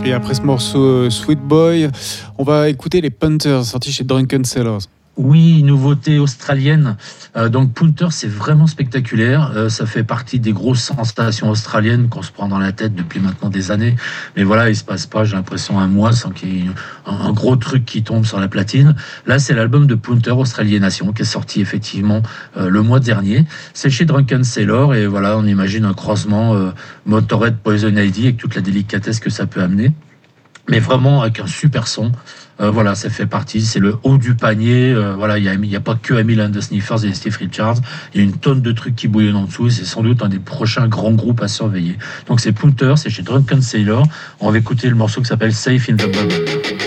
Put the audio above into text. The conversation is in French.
Et après ce morceau Sweet Boy, on va écouter les Punters, sortis chez Drunken Sailors. Oui, nouveauté australienne. Donc Punter, c'est vraiment spectaculaire. Ça fait partie des grosses sensations australiennes qu'on se prend dans la tête depuis maintenant des années. Mais voilà, il se passe pas, j'ai l'impression, un mois sans qu'il y ait un gros truc qui tombe sur la platine. Là, c'est l'album de Punter, Australienation, qui est sorti effectivement le mois dernier. C'est chez Drunken Sailor et voilà, on imagine un croisement Motorhead, Poison Ivy avec toute la délicatesse que ça peut amener. Mais vraiment avec un super son. Voilà, ça fait partie, c'est le haut du panier. Voilà, il y a pas que Emil and the Sniffers et Steve Richards. Il y a une tonne de trucs qui bouillonnent en dessous. Et c'est sans doute un des prochains grands groupes à surveiller. Donc c'est Punter, c'est chez Drunken Sailor. On va écouter le morceau qui s'appelle Safe in the Bubble.